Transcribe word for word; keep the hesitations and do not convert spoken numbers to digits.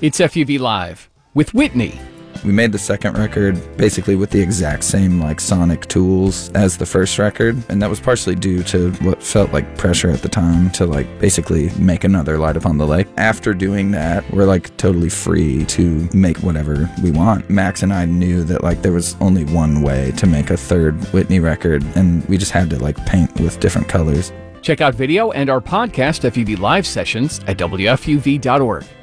It's F U V Live with Whitney. We made the second record basically with the exact same like sonic tools as the first record, and that was partially due to what felt like pressure at the time to like basically make another Light Upon the Lake. After doing that, we're like totally free to make whatever we want. Max and I knew that like there was only one way to make a third Whitney record, and we just had to like paint with different colors. Check out video and our podcast F U V Live sessions at W F U V dot org.